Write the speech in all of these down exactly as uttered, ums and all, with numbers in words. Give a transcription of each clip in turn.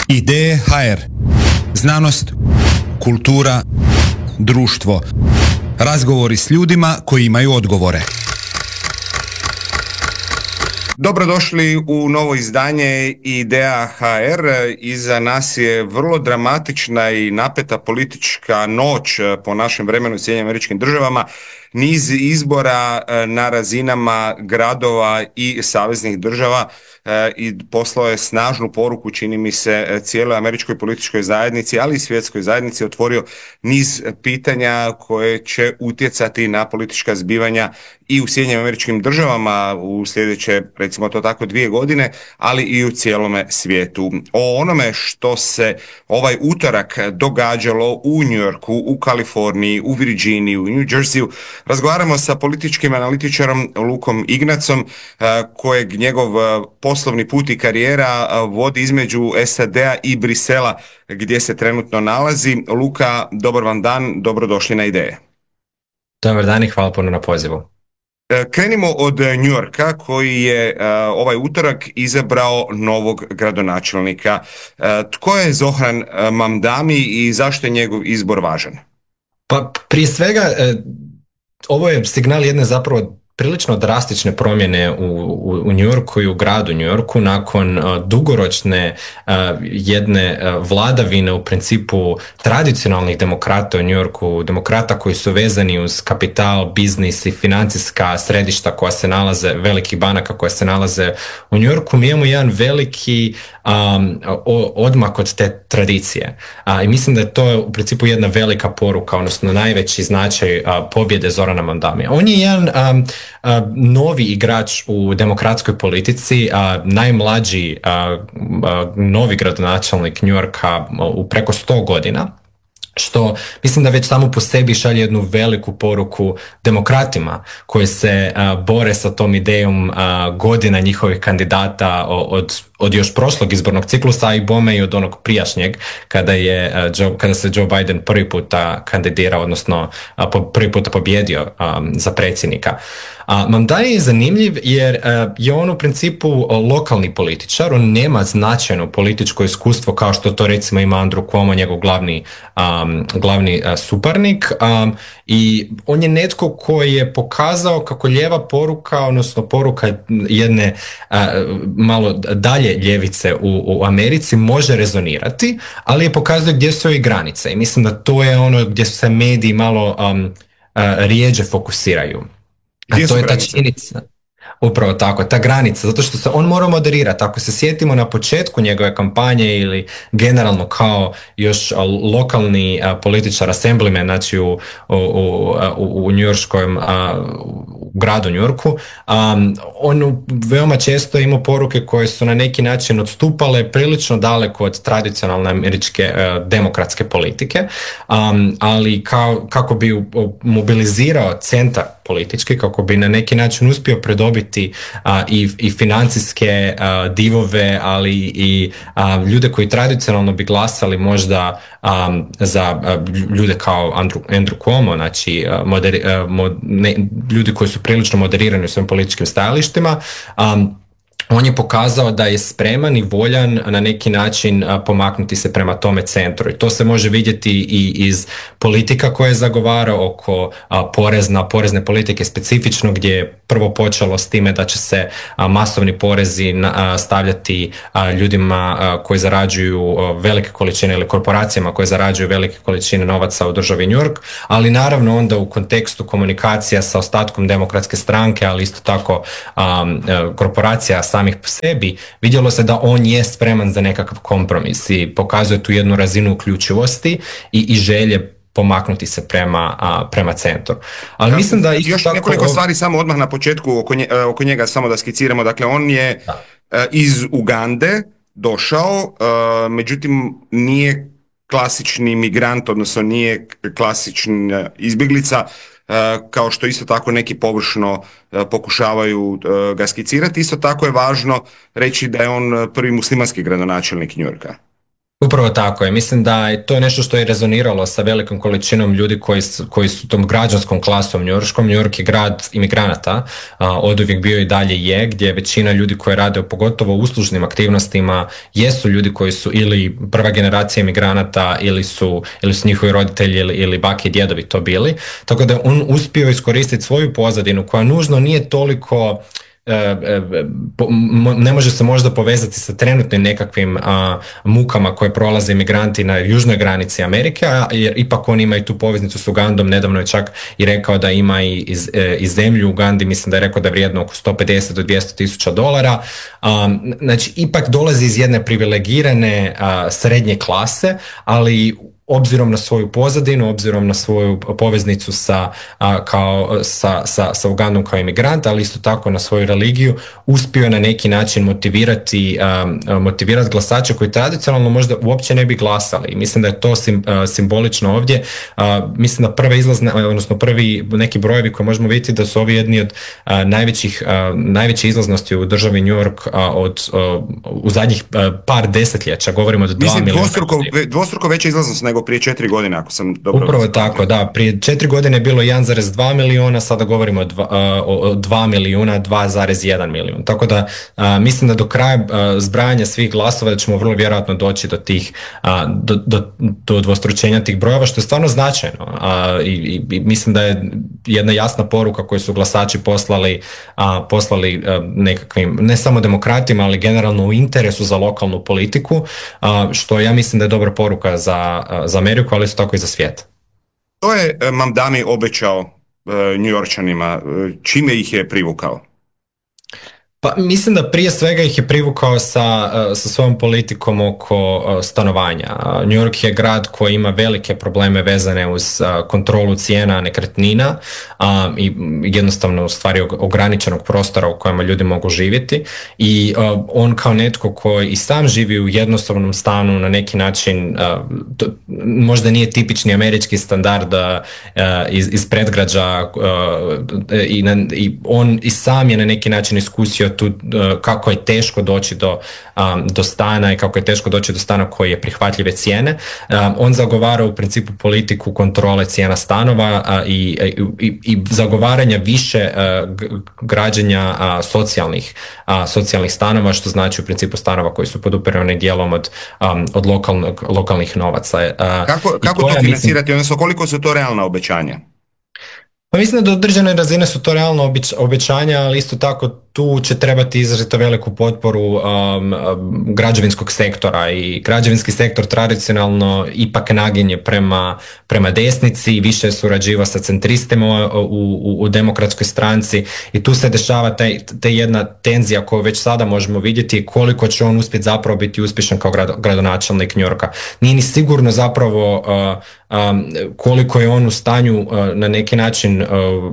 Ideje ha er. Znanost, kultura, društvo. Razgovori s ljudima koji imaju odgovore. Dobrodošli u novo izdanje Ideja ha er. Iza nas je vrlo dramatična i napeta politička noć po našem vremenu u Sjedinjenim Američkim Državama. Niz izbora na razinama gradova i saveznih država i poslao je snažnu poruku, čini mi se, cijeloj američkoj političkoj zajednici, ali i svjetskoj zajednici, otvorio niz pitanja koje će utjecati na politička zbivanja i u Sjedinjenim Američkim Državama u sljedeće, recimo to tako, dvije godine, ali i u cijelome svijetu. O onome što se ovaj utorak događalo u New Yorku, u Kaliforniji, u Virginiji, u New Jerseyu, razgovaramo sa političkim analitičarom Lukom Ignacom, kojeg njegov poslovni put i karijera vodi između es a de a i Brisela, gdje se trenutno nalazi. Luka, dobar vam dan, dobrodošli na Ideje. Dobar dan i hvala puno na pozivu. Krenimo od New Yorka, koji je uh, ovaj utorak izabrao novog gradonačelnika. Uh, tko je Zohran Mamdani i zašto je njegov izbor važan? Pa prije svega, eh, ovo je signal jedne zapravo prilično drastične promjene u, u, u New Yorku i u gradu New Yorku nakon uh, dugoročne uh, jedne uh, vladavine u principu tradicionalnih demokrata u New Yorku, demokrata koji su vezani uz kapital, biznis i financijska središta koja se nalaze, velikih banaka koja se nalaze u New Yorku. Mi imamo jedan veliki um, odmak od te tradicije. Uh, I mislim da je to u principu jedna velika poruka, odnosno najveći značaj uh, pobjede Zorana Mamdamija. On je jedan um, Uh, novi igrač u demokratskoj politici, uh, najmlađi uh, uh, novi gradonačelnik New Yorka u preko sto godina, što mislim da već samo po sebi šalje jednu veliku poruku demokratima koji se uh, bore sa tom idejom uh, godina njihovih kandidata od, od još prošlog izbornog ciklusa, a i bome i od onog prijašnjeg kada, je, uh, Joe, kada se Joe Biden prvi puta kandidirao, odnosno uh, po, prvi puta pobjedio um, za predsjednika. A Mamdani je zanimljiv jer uh, je on u principu lokalni političar, on nema značajno političko iskustvo kao što to recimo ima Andrew Cuomo, njegov glavni, um, glavni uh, suparnik, um, i on je netko koji je pokazao kako lijeva poruka, odnosno poruka jedne uh, malo dalje ljevice u, u Americi može rezonirati, ali je pokazao gdje su joj granice i mislim da to je ono gdje se mediji malo um, uh, rijeđe fokusiraju. A to je ta činjenica. Upravo tako, ta granica, zato što se on mora moderirati. Ako se sjetimo na početku njegove kampanje ili generalno kao još lokalni a, političar, assemblyman, znači u, u, u, u njujorškom u gradu New Yorku, um, on veoma često ima poruke koje su na neki način odstupale prilično daleko od tradicionalne američke uh, demokratske politike, um, ali kao, kako bi u, mobilizirao centar politički, kako bi na neki način uspio predobiti uh, i, i financijske uh, divove, ali i uh, ljude koji tradicionalno bi glasali možda um, za uh, ljude kao Andrew, Andrew Cuomo, znači uh, moderi, uh, mod, ne, ljudi koji su prilično moderirani u svojim političkim stajalištima. Um, on je pokazao da je spreman i voljan na neki način a, pomaknuti se prema tome centru. I to se može vidjeti i iz politika koje je zagovarao oko a, porezna, porezne politike specifično, gdje je prvo počelo s time da će se a, masovni porezi na, a, stavljati a, ljudima a, koji zarađuju a, velike količine ili korporacijama koje zarađuju velike količine novaca u državi New York, ali naravno onda u kontekstu komunikacija sa ostatkom demokratske stranke, ali isto tako a, a, korporacija samih po sebi, vidjelo se da on je spreman za nekakav kompromis i pokazuje tu jednu razinu uključivosti i, i želje pomaknuti se prema, a, prema centru. Ali mislim da isto još tako... nekoliko stvari samo odmah na početku oko, nje, oko njega samo da skiciramo. Dakle, on je da. iz Ugande došao, međutim nije klasični migrant, odnosno nije klasična izbjeglica, kao što isto tako neki površno pokušavaju ga skicirati. Isto tako je važno reći da je on prvi muslimanski gradonačelnik New Yorka. Upravo tako je. Mislim da je to je nešto što je rezoniralo sa velikom količinom ljudi koji su, koji su tom građanskom klasom njujorškom. New York je grad imigranata, oduvijek bio i dalje je, gdje većina ljudi koji rade pogotovo u uslužnim aktivnostima jesu ljudi koji su ili prva generacija imigranata ili su, ili su njihovi roditelji ili, ili bake i djedovi to bili. Tako da on uspio iskoristiti svoju pozadinu koja nužno nije toliko ne može se možda povezati sa trenutnim nekakvim a, mukama koje prolaze imigranti na južnoj granici Amerike, jer ipak on ima i tu poveznicu s Ugandom. Nedavno je čak i rekao da ima i, iz, i zemlju u Ugandi, mislim da je rekao da je vrijedno oko sto pedeset do dvjesto tisuća dolara. A, znači ipak dolazi iz jedne privilegirane a, srednje klase, ali obzirom na svoju pozadinu, obzirom na svoju poveznicu sa, a, kao, sa, sa, sa Ugandom kao imigrant, ali isto tako na svoju religiju, uspio je na neki način motivirati, a, motivirati glasače koji tradicionalno možda uopće ne bi glasali. Mislim da je to sim, a, simbolično ovdje. A, mislim da prve izlazne, odnosno prvi neki brojevi koje možemo vidjeti da su ovi jedni od a, najvećih, a, najveće izlaznosti u državi New York a, od, a, u zadnjih a, par desetljeća, govorimo od dva Mislim, milijuna. Dvostruko, dvostruko veća izlaznost nego prije četiri godine, ako sam dobro... Upravo tako, da. Prije četiri godine je bilo jedan zarez dva milijuna, sada govorimo o dva, o dva milijuna, dva zarez jedan milijun. Tako da a, mislim da do kraja a, zbrajanja svih glasova da ćemo vrlo vjerojatno doći do tih, a, do, do, do dvostručenja tih brojeva, što je stvarno značajno. A, i, i, i mislim da je jedna jasna poruka koju su glasači poslali, a, poslali a, nekakvim, ne samo demokratima, ali generalno u interesu za lokalnu politiku, a, što ja mislim da je dobra poruka za, za Ameriku, ali isto tako i za svijet. To je Mamdani obećao uh, Njujorčanima, čime ih je privukao? Pa mislim da prije svega ih je privukao sa, sa svojom politikom oko stanovanja. New York je grad koji ima velike probleme vezane uz kontrolu cijena nekretnina a, i jednostavno u stvari ograničenog prostora u kojima ljudi mogu živjeti i a, on kao netko koji i sam živi u jednostavnom stanu na neki način a, to, možda nije tipični američki standard a, iz, iz predgrađa a, i, na, i on i sam je na neki način iskusio tu kako je teško doći do, um, do stana i kako je teško doći do stana koji je prihvatljive cijene. Um, on zagovara u principu politiku kontrole cijena stanova uh, i, i, i zagovaranja više uh, građenja uh, socijalnih, uh, socijalnih stanova, što znači u principu stanova koji su podupirani dijelom od, um, od lokalnog, lokalnih novaca. Uh, kako kako to, to financirati, odnosno koliko su to realna obećanja? Pa mislim da do određene razine su to realno obećanja, ali isto tako tu će trebati izrazito veliku potporu um, um, građevinskog sektora i građevinski sektor tradicionalno ipak naginje prema, prema desnici, više je surađivao sa centristima u, u, u demokratskoj stranci i tu se dešava taj, taj jedna tenzija koju već sada možemo vidjeti koliko će on uspjeti zapravo biti uspješan kao grad, gradonačelnik New Yorka. Nije ni sigurno zapravo uh, um, koliko je on u stanju uh, na neki način uh,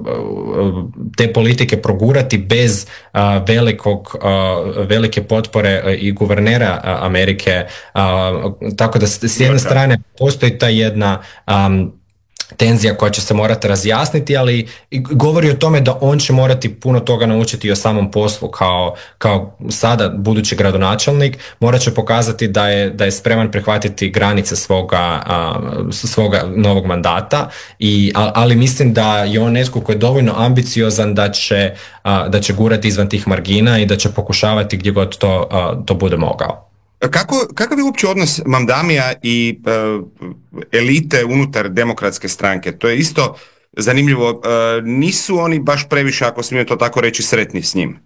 uh, te politike progurati bez uh, velikog, uh, velike potpore uh, i guvernera uh, Amerike, uh, tako da s jedne strane postoji ta jedna um, tenzija koja će se morati razjasniti, ali govori o tome da on će morati puno toga naučiti i o samom poslu kao, kao sada budući gradonačelnik, morat će pokazati da je, da je spreman prihvatiti granice svoga, uh, svoga novog mandata, i, ali mislim da je on netko koji je dovoljno ambiciozan da će, uh, da će gurati izvan tih margina i da će pokušavati gdje god to, uh, to bude mogao. Kako, kakav je uopće odnos Mamdamija i e, elite unutar demokratske stranke? To je isto zanimljivo. E, nisu oni baš previše, ako smijem to tako reći, sretni s njim?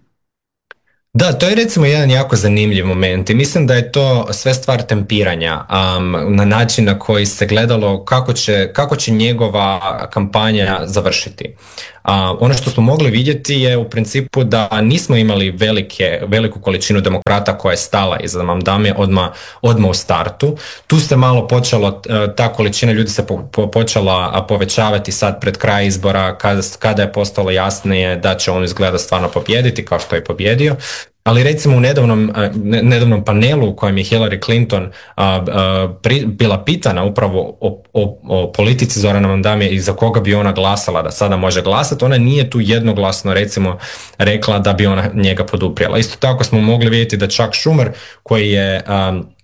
Da, to je recimo jedan jako zanimljiv moment i mislim da je to sve stvar tempiranja um, na način na koji se gledalo kako će, kako će njegova kampanja završiti. Uh, ono što smo mogli vidjeti je u principu da nismo imali velike, veliku količinu demokrata koja je stala iza Mamdamije odmah, odmah u startu. Tu se malo počelo, uh, ta količina ljudi se po, po, počela povećavati sad pred kraj izbora kada, kada je postalo jasnije da će on izgleda stvarno pobijediti kao što je pobjedio. Ali recimo u nedavnom, nedavnom panelu u kojem je Hillary Clinton a, a, pri, bila pitana upravo o, o, o politici Zorana Mamdamije i za koga bi ona glasala da sada može glasati, ona nije tu jednoglasno recimo rekla da bi ona njega poduprijela. Isto tako smo mogli vidjeti da Chuck Schumer koji je a,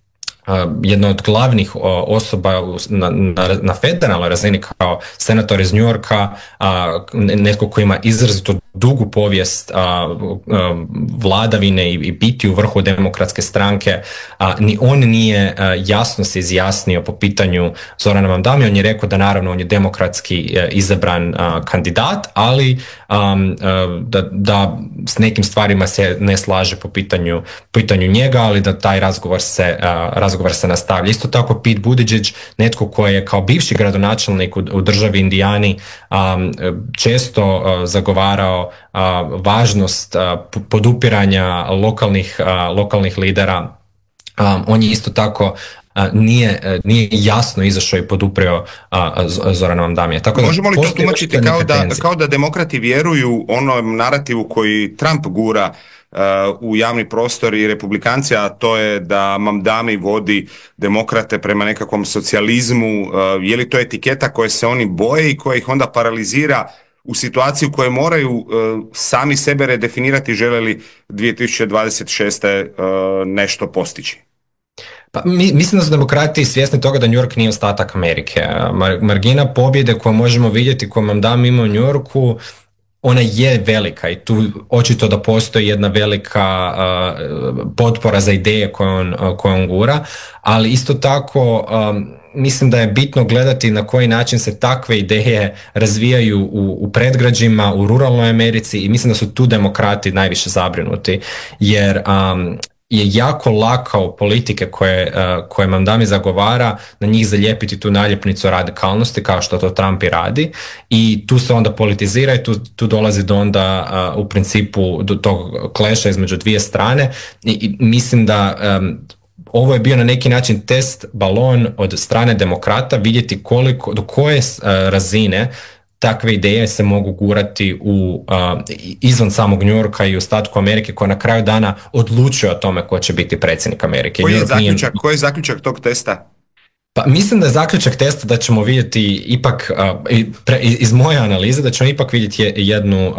jedna od glavnih osoba na, na, na federalnoj razini kao senator iz New Yorka, a, netko koji ima izrazito dugu povijest a, a, vladavine i, i biti u vrhu demokratske stranke, a, ni on nije a, jasno se izjasnio po pitanju Zorana Mamdamija. On je rekao da naravno on je demokratski a, izabran a, kandidat, ali a, a, da, da s nekim stvarima se ne slaže po pitanju, pitanju njega, ali da taj razgovor se, a, razgovor se nastavlja. Isto tako Pete Buttigieg, netko koji je kao bivši gradonačelnik u, u državi Indijani a, često a, zagovarao a, važnost a, podupiranja lokalnih, a, lokalnih lidera. A, on je isto tako a, nije, nije jasno izašao i poduprio a, Zorana Mamdamija. Tako možemo li to tumačiti kao da, kao da demokrati vjeruju onom narativu koji Trump gura uh, u javni prostor i republikanci, a to je da Mamdami vodi demokrate prema nekakvom socijalizmu? Uh, je li to etiketa koje se oni boje i koja ih onda paralizira u situaciju koje moraju uh, sami sebe redefinirati žele li dvije tisuće dvadeset šeste. Uh, nešto postići? Pa, mi, mislim da su demokrati svjesni toga da New York nije ostatak Amerike. Mar, margina pobjede koju možemo vidjeti, koju Mamdami ima u New Yorku, ona je velika i tu očito da postoji jedna velika uh, potpora za ideje koje on, uh, koje on gura, ali isto tako um, mislim da je bitno gledati na koji način se takve ideje razvijaju u, u predgrađima, u ruralnoj Americi, i mislim da su tu demokrati najviše zabrinuti, jer um, je jako lako politike koje, uh, koje Mamdami zagovara na njih zalijepiti tu naljepnicu radikalnosti kao što to Trump i radi, i tu se onda politizira i tu, tu dolazi do onda uh, u principu do tog kleša između dvije strane, i, i mislim da um, ovo je bio na neki način test balon od strane demokrata, vidjeti koliko, do koje uh, razine takve ideje se mogu gurati u, uh, izvan samog New Yorka i u ostatku Amerike, koja na kraju dana odlučuje o tome ko će biti predsjednik Amerike. Koji je zaključak, nije... koji je zaključak tog testa? Pa mislim da je zaključak testa da ćemo vidjeti ipak, uh, pre, iz moje analize, da ćemo ipak vidjeti jednu uh,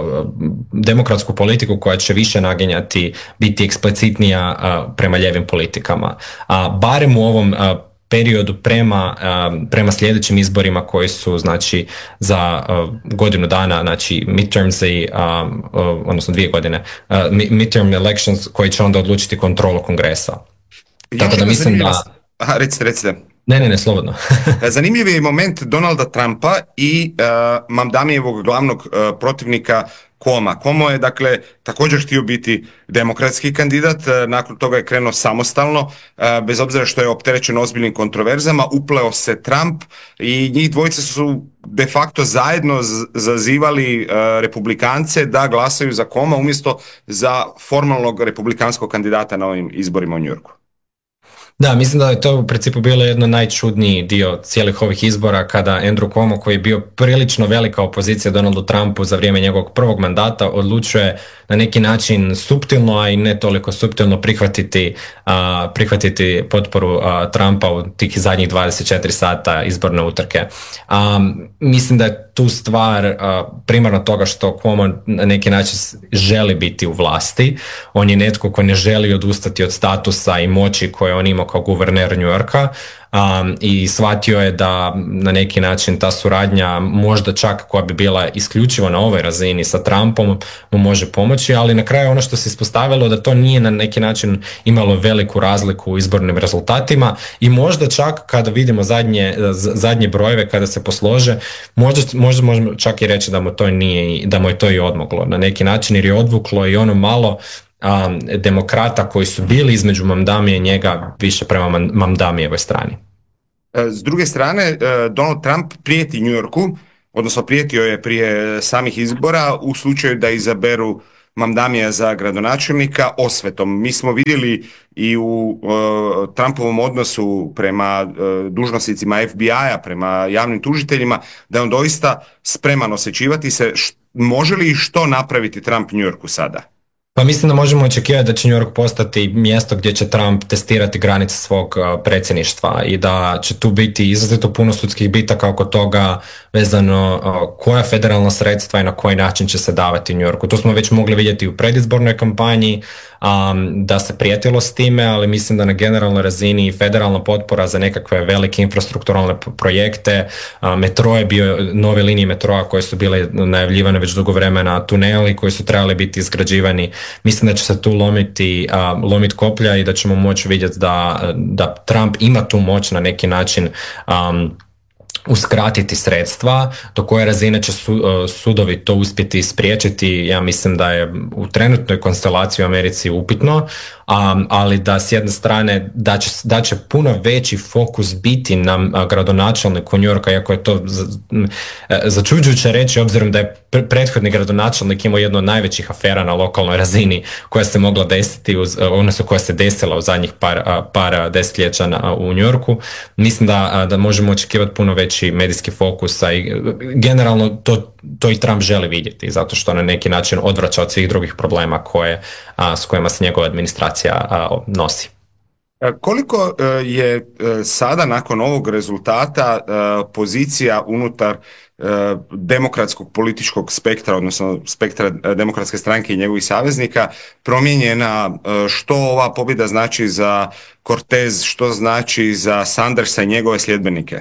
demokratsku politiku koja će više naginjati biti eksplicitnija uh, prema ljevim politikama. A uh, barem u ovom uh, periodu prema, um, prema sljedećim izborima koji su, znači, za uh, godinu dana, znači midterms i, um, uh, odnosno dvije godine, uh, midterm elections koji će onda odlučiti kontrolu kongresa. Tako da mislim da... Aha, recite, recite. Ne, ne, ne, slobodno. Zanimljiv je moment Donalda Trumpa i uh, Mamdamijevog glavnog uh, protivnika Cuoma. Cuomo je, dakle, također htio biti demokratski kandidat, nakon toga je krenuo samostalno, bez obzira što je opterećen ozbiljnim kontroverzama, upleo se Trump i njih dvojice su de facto zajedno zazivali republikance da glasaju za Cuoma umjesto za formalnog republikanskog kandidata na ovim izborima u New Yorku. Da, mislim da je to u principu bilo jedno najčudniji dio cijelih ovih izbora, kada Andrew Cuomo, koji je bio prilično velika opozicija Donaldu Trumpu za vrijeme njegovog prvog mandata, odlučuje na neki način suptilno, a i ne toliko suptilno prihvatiti, uh, prihvatiti potporu uh, Trumpa u tih zadnjih dvadeset četiri sata izborne utrke. Um, mislim da je tu stvar uh, primarno toga što Cuomo na neki način želi biti u vlasti. On je netko ko ne želi odustati od statusa i moći koje on ima kao guverner New Yorka, um, i shvatio je da na neki način ta suradnja, možda čak koja bi bila isključivo na ovoj razini sa Trumpom, mu može pomoći, ali na kraju ono što se ispostavilo da to nije na neki način imalo veliku razliku u izbornim rezultatima, i možda čak kada vidimo zadnje, zadnje brojeve kada se poslože, možda, možda možemo čak i reći da mu to nije, da mu je to i odmoglo na neki način, jer je odvuklo i ono malo Um, demokrata koji su bili između Mamdamije i njega više prema Mamdamijevoj strani. S druge strane, Donald Trump prijeti New Yorku, odnosno prijetio je prije samih izbora u slučaju da izaberu Mamdamija za gradonačelnika osvetom. Mi smo vidjeli i u uh, Trumpovom odnosu prema uh, dužnosnicima F B I-a, prema javnim tužiteljima, da je on doista spreman osvećivati se. Š- može li i što napraviti Trump New Yorku sada? Pa mislim da možemo očekivati da će New York postati mjesto gdje će Trump testirati granice svog uh, predsjedništva i da će tu biti izrazito puno sudskih bitaka oko toga vezano uh, koja federalna sredstva i na koji način će se davati New Yorku. To smo već mogli vidjeti u predizbornoj kampanji, um, da se prijetilo s time, ali mislim da na generalnoj razini federalna potpora za nekakve velike infrastrukturalne projekte, uh, metro je bio, nove linije metroa koje su bile najavljivane već dugo vremena, tuneli koji su trebali biti izgrađivani. Mislim da će se tu lomiti, uh, lomit koplja i da ćemo moći vidjeti da, da Trump ima tu moć na neki način um, uskratiti sredstva, do koje razine će su, uh, sudovi to uspjeti spriječiti. Ja mislim da je u trenutnoj konstelaciji u Americi upitno, um, ali da s jedne strane da će, da će puno veći fokus biti na uh, gradonačelniku New Yorka, iako je to z, m, začuđujuće reći obzirom da je pr- prethodni gradonačelnik imao jednu od najvećih afera na lokalnoj razini koja se mogla desiti, uz, odnosno koja se desila u zadnjih par, uh, par desetljeća na, u New Yorku. Mislim da, uh, da možemo očekivati puno veći medijski fokus, a i generalno to, to i Trump želi vidjeti, zato što na neki način odvraća od svih drugih problema koje, a, s kojima se njegova administracija a, nosi. Koliko je sada nakon ovog rezultata pozicija unutar demokratskog političkog spektra, odnosno spektra demokratske stranke i njegovih saveznika promijenjena, što ova pobjeda znači za Cortez, što znači za Sandersa i njegove sljedbenike?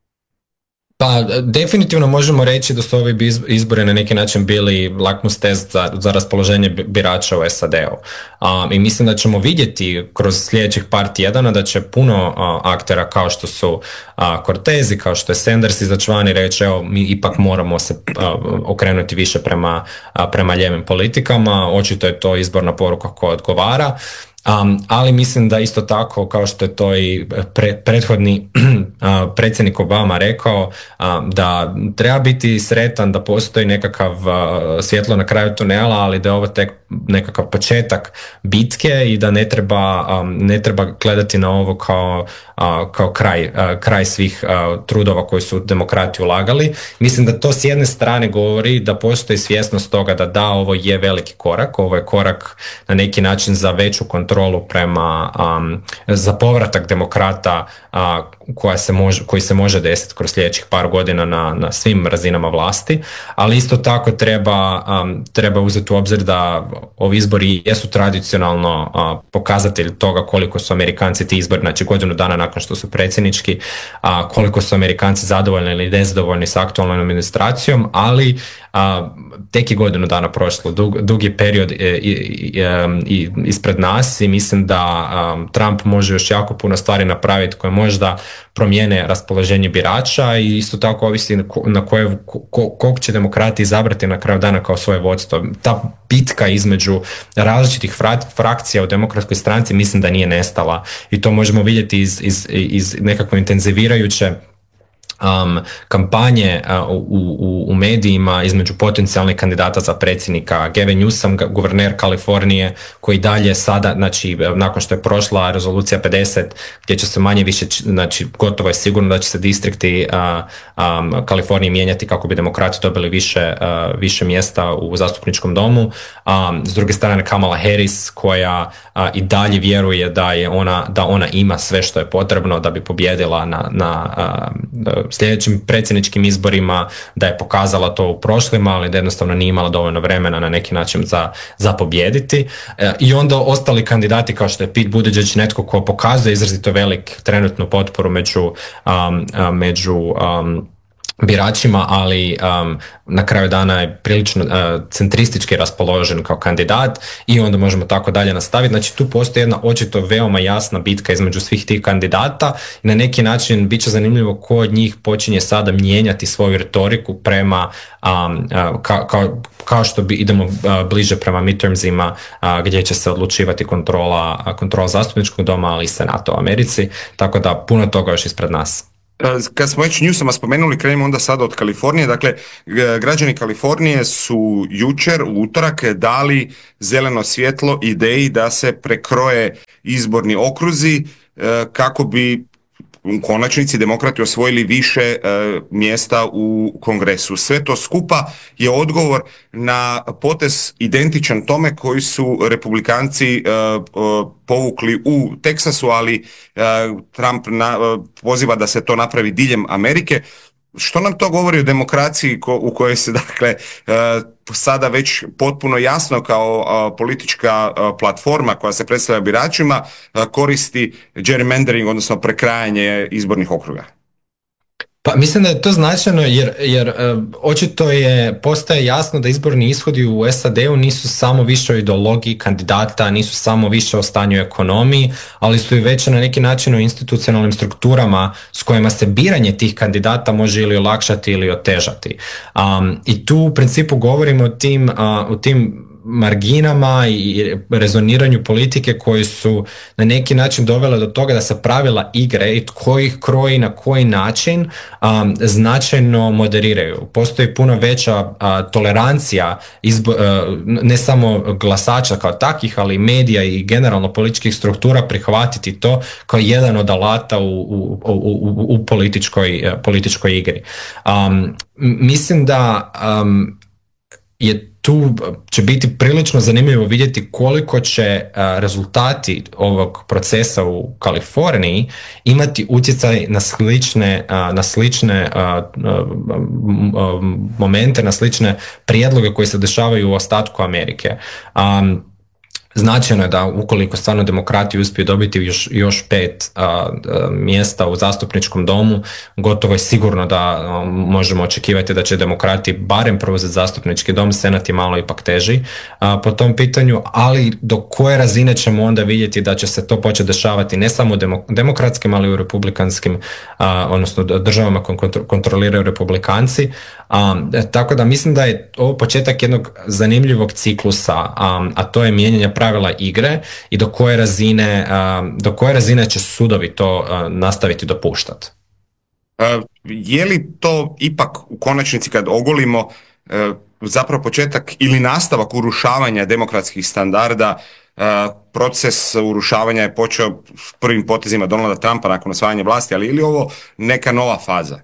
Pa definitivno možemo reći da su ovi izbori na neki način bili lakmus test za, za raspoloženje birača u S A D-u. Um, I mislim da ćemo vidjeti kroz sljedećih par tjedana da će puno uh, aktera kao što su uh, Cortez i kao što je Sanders izaći van i reći evo mi ipak moramo se uh, okrenuti više prema, uh, prema lijevim politikama. Očito je to izborna poruka koja odgovara. Um, ali mislim da isto tako, kao što je to i pre, prethodni uh, predsjednik Obama rekao, um, da treba biti sretan da postoji nekakav uh, svjetlo na kraju tunela, ali da je ovo tek nekakav početak bitke i da ne treba, um, ne treba gledati na ovo kao, uh, kao kraj, uh, kraj svih uh, trudova koji su demokrati ulagali. Mislim da to s jedne strane govori da postoji svjesnost toga da da, ovo je veliki korak, ovo je korak na neki način za veću kontrolu prema, um, za povratak demokrata uh, koja se može, koji se može desiti kroz sljedećih par godina na, na svim razinama vlasti, ali isto tako treba, um, treba uzeti u obzir da ovi izbori jesu tradicionalno uh, pokazatelj toga koliko su Amerikanci ti izbori, znači godinu dana nakon što su predsjednički, uh, koliko su Amerikanci zadovoljni ili nezadovoljni s aktualnom administracijom, ali uh, tek je godinu dana prošlo, dug, dugi period i, i, i, ispred nas i mislim da um, Trump može još jako puno stvari napraviti koje možda promijene raspoloženje birača i isto tako ovisi na koje, ko, kog će demokrati izabrati na kraju dana kao svoje vodstvo. Ta bitka između različitih fra, frakcija u demokratskoj stranci mislim da nije nestala i to možemo vidjeti iz, iz, iz nekako intenzivirajuće Um, kampanje uh, u, u, u medijima između potencijalnih kandidata za predsjednika. Gavin Newsom, guverner Kalifornije, koji dalje sada, znači nakon što je prošla rezolucija pedeset, gdje će se manje više, znači gotovo je sigurno da će se distrikti uh, um, Kalifornije mijenjati kako bi demokrati dobili više, uh, više mjesta u zastupničkom domu. Um, s druge strane Kamala Harris, koja uh, i dalje vjeruje da je ona, da ona ima sve što je potrebno da bi pobjedila na, na uh, sljedećim predsjedničkim izborima, da je pokazala to u prošlima, ali da jednostavno nije imala dovoljno vremena na neki način za, za pobijediti. E, I onda ostali kandidati kao što je Pete Buttigieg, netko ko pokazuje izrazito velik trenutnu potporu među, um, među um, biračima, ali um, na kraju dana je prilično uh, centristički raspoložen kao kandidat i onda možemo tako dalje nastaviti. Znači tu postoji jedna očito veoma jasna bitka između svih tih kandidata i na neki način bit će zanimljivo ko od njih počinje sada mijenjati svoju retoriku prema um, uh, ka, kao, kao što bi idemo uh, bliže prema midtermsima uh, gdje će se odlučivati kontrola, uh, kontrola zastupničkog doma, ali i senata u Americi, tako da puno toga još ispred nas. Kad smo već Newsoma spomenuli, krenimo onda sada od Kalifornije. Dakle, građani Kalifornije su jučer u utorak dali zeleno svjetlo ideji da se prekroje izborni okruzi kako bi u konačnici demokrati osvojili više e, mjesta u Kongresu. Sve to skupa je odgovor na potez identičan tome koji su republikanci e, povukli u Teksasu, ali e, Trump na, poziva da se to napravi diljem Amerike. Što nam to govori o demokraciji ko, u kojoj se dakle e, sada već potpuno jasno kao a, politička a, platforma koja se predstavlja biračima a, koristi gerrymandering, odnosno prekrajanje izbornih okruga? Pa mislim da je to značajno jer, jer uh, očito je, postaje jasno da izborni ishodi u S A D-u nisu samo više o ideologiji kandidata, nisu samo više o stanju ekonomiji, ali su i već na neki način o institucionalnim strukturama s kojima se biranje tih kandidata može ili olakšati ili otežati. Um, I tu u principu govorimo o tim, uh, o tim marginama i rezoniranju politike koji su na neki način dovele do toga da se pravila igre i tko ih kroji na koji način um, značajno moderiraju. Postoji puno veća uh, tolerancija izbo, uh, ne samo glasača kao takvih, ali i medija i generalno političkih struktura prihvatiti to kao jedan od alata u, u, u, u političkoj, uh, političkoj igri. Um, mislim da um, je tu će biti prilično zanimljivo vidjeti koliko će rezultati ovog procesa u Kaliforniji imati utjecaj na slične, na slične momente, na slične prijedloge koji se dešavaju u ostatku Amerike. Um, Značajno je da ukoliko stvarno demokrati uspiju dobiti još, još pet a, a, mjesta u zastupničkom domu, gotovo je sigurno da a, možemo očekivati da će demokrati barem preuzeti zastupnički dom, senat je malo ipak teži a, po tom pitanju, ali do koje razine ćemo onda vidjeti da će se to početi dešavati ne samo u demo, demokratskim, ali i u republikanskim, a, odnosno državama koje kontroliraju republikanci. A, tako da mislim da je ovo početak jednog zanimljivog ciklusa, a, a to je mijenjanje pravila igre i do koje razine, a, do koje razine će sudovi to a, nastaviti dopuštati. Je li to ipak u konačnici kad ogolimo zapravo početak ili nastavak urušavanja demokratskih standarda? Proces urušavanja je počeo s prvim potezima Donalda Trumpa nakon osvajanja vlasti, ali ili ovo neka nova faza?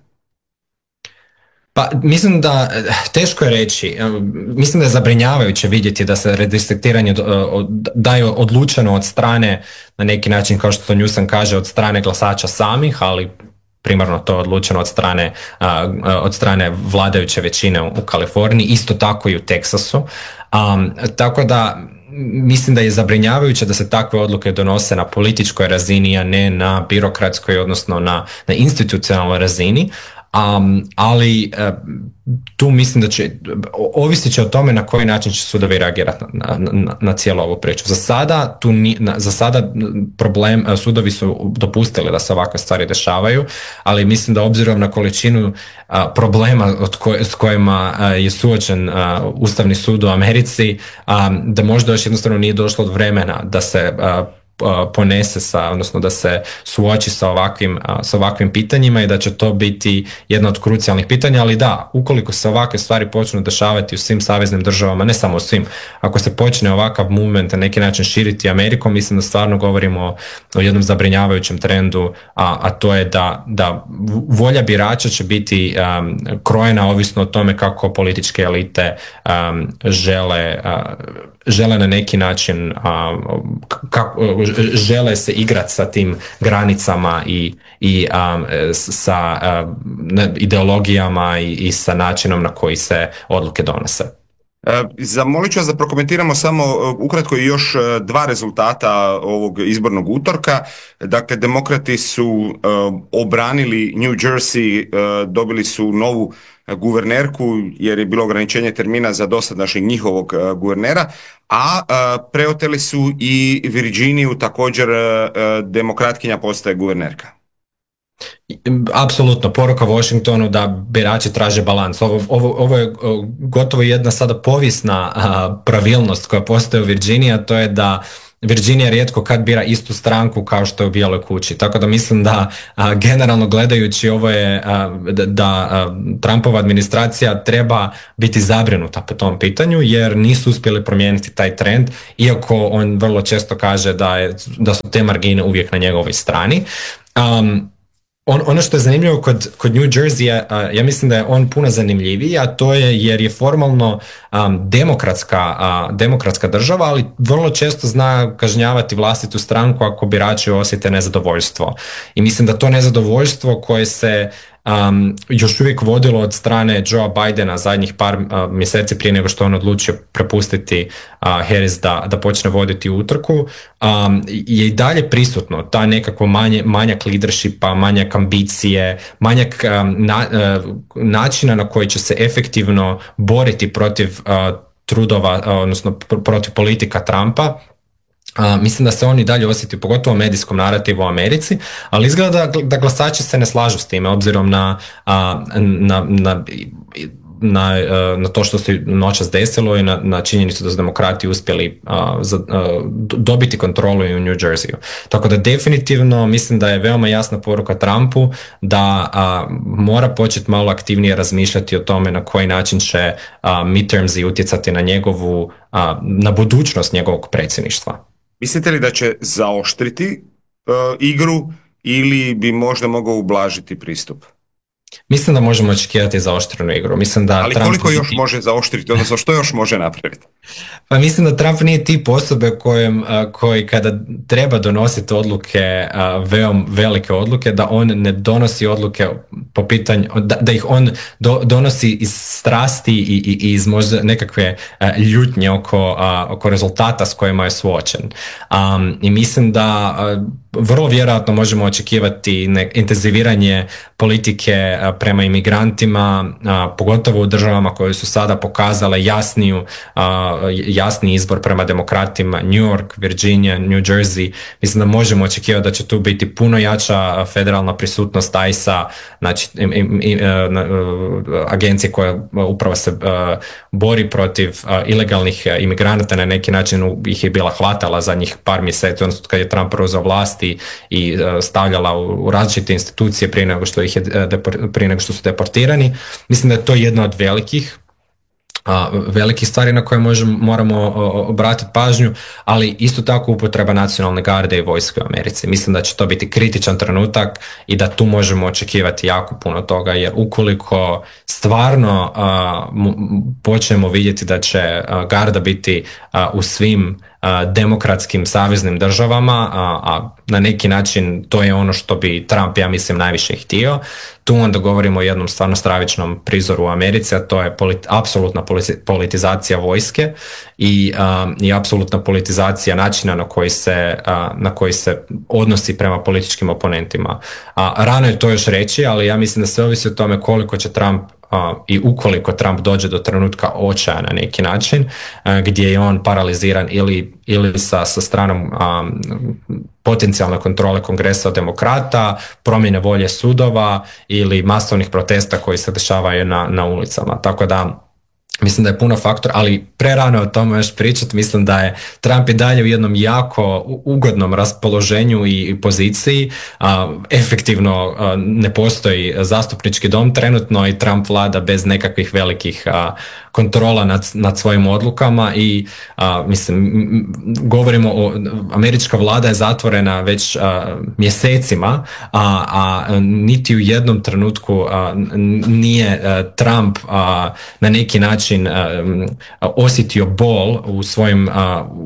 Pa mislim da, teško je reći, mislim da je zabrinjavajuće vidjeti da se redistriktiranje daje odlučeno od strane, na neki način kao što Newsom kaže, od strane glasača samih, ali primarno to je odlučeno od strane, od strane vladajuće većine u Kaliforniji, isto tako i u Teksasu. Um, tako da mislim da je zabrinjavajuće da se takve odluke donose na političkoj razini, a ne na birokratskoj, odnosno na, na institucionalnoj razini. Um, ali uh, tu mislim da će, ovisit će o tome na koji način će sudovi reagirati na, na, na cijelu ovu priču. Za sada, tu ni, na, za sada problem, sudovi su dopustili da se ovakve stvari dešavaju, ali mislim da obzirom na količinu uh, problema od koj, s kojima uh, je suočen uh, Ustavni sud u Americi, um, da možda još jednostavno nije došlo od vremena da se uh, ponese sa, odnosno da se suoči sa ovakvim, sa ovakvim pitanjima i da će to biti jedno od krucijalnih pitanja, ali da, ukoliko se ovakve stvari počnu dešavati u svim saveznim državama, ne samo u svim, ako se počne ovakav movement na neki način širiti Amerikom, mislim da stvarno govorimo o jednom zabrinjavajućem trendu, a, a to je da, da volja birača će biti um, krojena ovisno o tome kako političke elite um, žele uh, žele na neki način um, kako, žele se igrati sa tim granicama i, i um, sa um, ideologijama i, i sa načinom na koji se odluke donose. Zamolit ću vas da prokomentiramo samo ukratko i još dva rezultata ovog izbornog utorka. Dakle, demokrati su uh, obranili New Jersey, uh, dobili su novu guvernerku jer je bilo ograničenje termina za dosadašnjeg njihovog uh, guvernera, a uh, preoteli su i Virginiju, također uh, demokratkinja postaje guvernerka. Apsolutno, poruka Washingtonu da birači traže balans. Ovo, ovo, ovo je gotovo jedna sada povijesna a, pravilnost koja postoji u Virginiji, a to je da Virginija rijetko kad bira istu stranku kao što je u Bijeloj kući. Tako da mislim da a, generalno gledajući ovo je a, da, da a, Trumpova administracija treba biti zabrinuta po tom pitanju jer nisu uspjeli promijeniti taj trend, iako on vrlo često kaže da, je, da su te margine uvijek na njegovoj strani. Um, On, ono što je zanimljivo kod, kod New Jersey, uh, ja mislim da je on puno zanimljiviji, a to je jer je formalno um, demokratska, uh, demokratska država, ali vrlo često zna kažnjavati vlastitu stranku ako birači osjete nezadovoljstvo. I mislim da to nezadovoljstvo koje se Um, još uvijek vodilo od strane Joea Bidena zadnjih par uh, mjeseci prije nego što on odlučio prepustiti uh, Harris da, da počne voditi utrku, um, je i dalje prisutno ta nekako manje, manjak leadershipa, manjak ambicije, manjak um, na, uh, načina na koji će se efektivno boriti protiv uh, trudova, uh, odnosno pr- protiv politika Trumpa. Uh, mislim da se on i dalje osjeti, pogotovo u medijskom narativu u Americi, ali izgleda da, da glasači se ne slažu s time, obzirom na, uh, na, na, na, uh, na to što se noćas desilo i na, na činjenicu da su demokrati uspjeli uh, za, uh, dobiti kontrolu i u New Jerseyu. Tako da definitivno mislim da je veoma jasna poruka Trumpu da uh, mora početi malo aktivnije razmišljati o tome na koji način će uh, midtermsi utjecati na njegovu, uh, na budućnost njegovog predsjedništva. Mislite li da će zaoštriti uh, igru ili bi možda mogao ublažiti pristup? Mislim da možemo očekivati zaoštrenu igru. Mislim da Ali Trump koliko nije još tip- može zaoštriti, odnosno što još može napraviti? Pa mislim da Trump nije tip osobe kojem, a, koji kada treba donositi odluke, a, veom velike odluke, da on ne donosi odluke po pitanju, da, da ih on do, donosi iz strasti i, i, i iz možda nekakve a, ljutnje oko, a, oko rezultata s kojima je suočen. Um, I mislim da a, vrlo vjerojatno možemo očekivati ne, intenziviranje politike a, prema imigrantima, a, pogotovo u državama koje su sada pokazale jasniju, a, jasni izbor prema demokratima, New York, Virginia, New Jersey. Mislim da možemo očekivati da će tu biti puno jača federalna prisutnost I C E-a, znači im, im, im, agencije koja upravo se uh, bori protiv uh, ilegalnih imigranata, na neki način ih je bila hvatala zadnjih par mjeseci, odnosno kad je Trump preuzeo vlasti i uh, stavljala u, u različite institucije prije nego što ih je depor- prije nego što su deportirani. Mislim da je to jedna od velikih Uh, velikih stvari na koje možemo, moramo uh, obratiti pažnju, ali isto tako upotreba nacionalne garde i vojske u Americi. Mislim da će to biti kritičan trenutak i da tu možemo očekivati jako puno toga, jer ukoliko stvarno uh, m- počnemo vidjeti da će uh, garda biti uh, u svim uh, demokratskim saveznim državama, uh, a na neki način to je ono što bi Trump, ja mislim, najviše htio. Tu onda govorimo o jednom stvarno stravičnom prizoru u Americi, a to je politi- apsolutna politizacija vojske i, um, i apsolutna politizacija načina na koji se, uh, na koji se odnosi prema političkim oponentima. A, rano je to još reći, ali ja mislim da sve ovisi o tome koliko će Trump Uh, i ukoliko Trump dođe do trenutka očaja na neki način, uh, gdje je on paraliziran ili, ili sa, sa stranom um, potencijalne kontrole kongresa od demokrata, promjene volje sudova ili masovnih protesta koji se dešavaju na, na ulicama. Tako da mislim da je puno faktora, ali prerano o tome još pričati. Mislim da je Trump i dalje u jednom jako ugodnom raspoloženju i poziciji. A, efektivno a, ne postoji zastupnički dom trenutno i Trump vlada bez nekakvih velikih a, kontrola nad, nad svojim odlukama i a, mislim, govorimo o, američka vlada je zatvorena već a, mjesecima, a, a niti u jednom trenutku a, nije a, Trump a, na neki način Um, osjetio bol u svojim uh,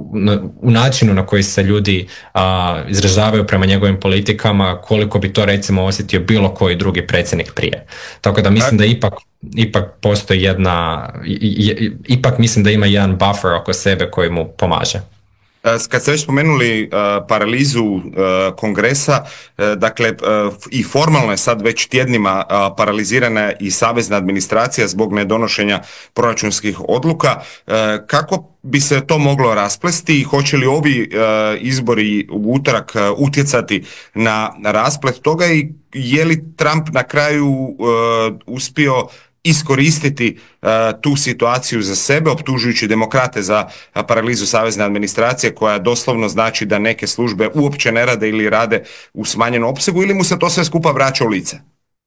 u načinu na koji se ljudi uh, izražavaju prema njegovim politikama, koliko bi to recimo osjetio bilo koji drugi predsjednik prije. Tako da mislim da ipak ipak postoji jedna i, ipak mislim da ima jedan buffer oko sebe koji mu pomaže. Kad ste već spomenuli uh, paralizu uh, kongresa, uh, dakle uh, i formalno je sad već tjednima uh, paralizirana i savezna administracija zbog nedonošenja proračunskih odluka. Uh, kako bi se to moglo rasplesti i hoće li ovi uh, izbori u utorak uh, utjecati na, na rasplet toga i je li Trump na kraju uh, uspio iskoristiti uh, tu situaciju za sebe, optužujući demokrate za uh, paralizu savezne administracije, koja doslovno znači da neke službe uopće ne rade ili rade u smanjenom opsegu, ili mu se to sve skupa vraća u lice?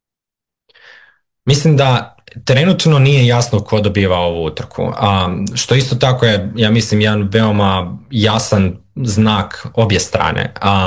Mislim da trenutno nije jasno ko dobiva ovu utrku, a, što isto tako je, ja mislim, jedan veoma jasan znak obje strane. A,